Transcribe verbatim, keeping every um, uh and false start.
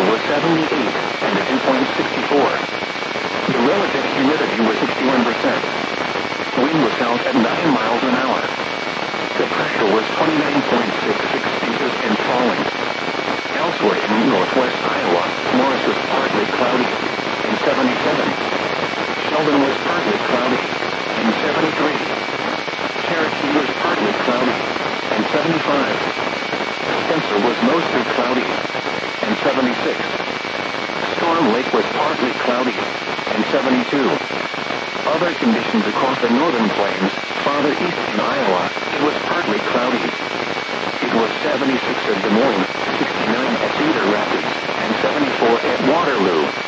temperature was seventy-eight and the dew point sixty-four. The relative humidity was sixty-one percent. Wind was south at nine miles an hour. The pressure was twenty-nine point six six inches and falling. Elsewhere in northwest Iowa, Morris was partly cloudy and seventy-seven. Sheldon was partly cloudy and seventy-three. Cherokee was partly cloudy and seventy-five. Spencer was mostly cloudy and seventy-six. Storm Lake was partly cloudy and seventy-two. Other conditions across the northern plains, farther east in Iowa, it was partly cloudy. It was seventy-six at Des Moines, sixty-nine at Cedar Rapids, and seventy-four at Waterloo.